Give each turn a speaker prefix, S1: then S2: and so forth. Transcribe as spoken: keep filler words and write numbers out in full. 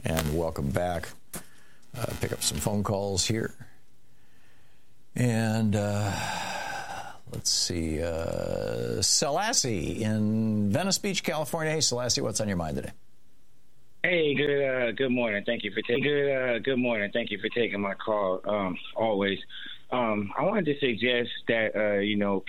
S1: And welcome back. Uh, pick up some phone calls here. And uh, let's see. Uh, Selassie in Venice Beach, California. Hey, Selassie, what's on your mind today?
S2: Hey, good uh, good morning. Thank you for taking good uh, good morning. Thank you for taking my call. Um, always, um, I wanted to suggest that uh, you know